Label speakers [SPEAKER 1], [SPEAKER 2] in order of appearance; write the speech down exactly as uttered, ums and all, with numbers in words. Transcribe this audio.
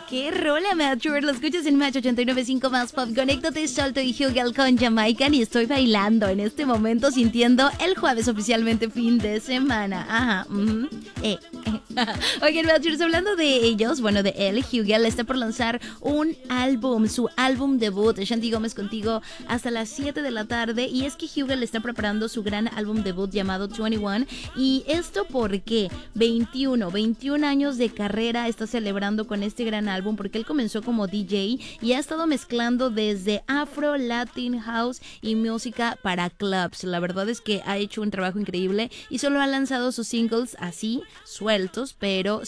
[SPEAKER 1] ¡Qué rola, Mature! Lo escuchas en Match ochenta y nueve punto cinco más Pop. Conéctate, Salto y Hugel con Jamaican y estoy bailando en este momento, sintiendo el jueves oficialmente fin de semana. Ajá, uh-huh. eh, eh. Oigan, Matures, hablando de ellos, bueno, de él, Hugel está por lanzar un álbum, su álbum debut, Shanti Gómez contigo, hasta las siete de la tarde. Y es que Hugel está preparando su gran álbum debut llamado veintiuno. Y esto porque veintiuno, veintiún años de carrera está celebrando con este gran álbum, porque él comenzó como D J y ha estado mezclando desde afro, latin, house y música para clubs. La verdad es que ha hecho un trabajo increíble y solo ha lanzado sus singles así, sueltos, pero